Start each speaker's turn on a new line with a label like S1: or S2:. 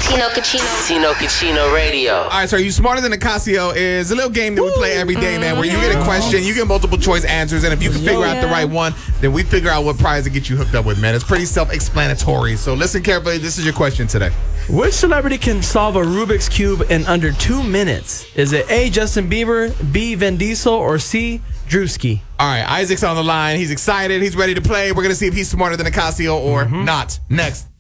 S1: Tino Cucino Radio.
S2: All right, so Are You Smarter Than a Casio is a little game that we play every day, man, where you get a question, you get multiple choice answers, and if you can figure out the right one, then we figure out what prize to get you hooked up with, man. It's pretty self-explanatory. So listen carefully. This is your question today.
S3: Which celebrity can solve a Rubik's Cube in under 2 minutes? Is it A, Justin Bieber, B, Vin Diesel, or C, Drewski?
S2: All right, Isaac's on the line. He's excited. He's ready to play. We're going to see if he's smarter than a Casio or not. Next.